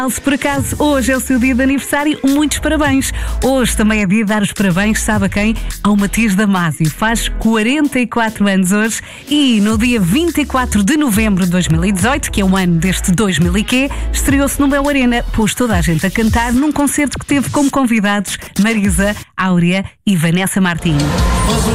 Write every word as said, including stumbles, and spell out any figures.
Se por acaso hoje é o seu dia de aniversário, muitos parabéns. Hoje também é dia de dar os parabéns, sabe a quem? Ao Matias Damasio. Faz quarenta e quatro anos hoje e no dia vinte e quatro de novembro de dois mil e dezoito, que é o ano deste dois mil e quê, estreou-se no Bel Arena, pôs toda a gente a cantar num concerto que teve como convidados Marisa, Áurea e Vanessa Martins.